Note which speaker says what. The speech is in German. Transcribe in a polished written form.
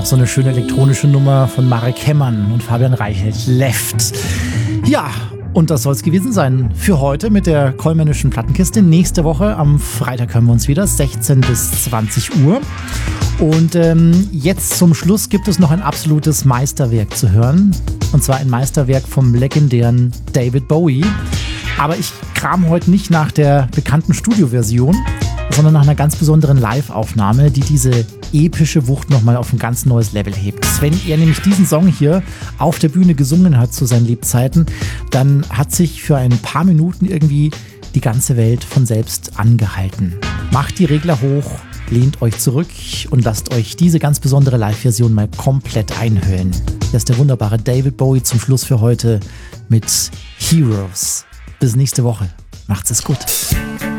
Speaker 1: noch so eine schöne elektronische Nummer von Marek Hemmern und Fabian Reichelt, Left. Ja, und das soll es gewesen sein für heute mit der Kollmännischen Plattenkiste. Nächste Woche am Freitag hören wir uns wieder, 16 bis 20 Uhr. Und jetzt zum Schluss gibt es noch ein absolutes Meisterwerk zu hören. Und zwar ein Meisterwerk vom legendären David Bowie. Aber ich kram heute nicht nach der bekannten Studioversion, sondern nach einer ganz besonderen Live-Aufnahme, die diese epische Wucht nochmal auf ein ganz neues Level hebt. Wenn er nämlich diesen Song hier auf der Bühne gesungen hat zu seinen Lebzeiten, dann hat sich für ein paar Minuten irgendwie die ganze Welt von selbst angehalten. Macht die Regler hoch, lehnt euch zurück und lasst euch diese ganz besondere Live-Version mal komplett einhüllen. Hier ist der wunderbare David Bowie zum Schluss für heute mit Heroes. Bis nächste Woche. Macht's es gut.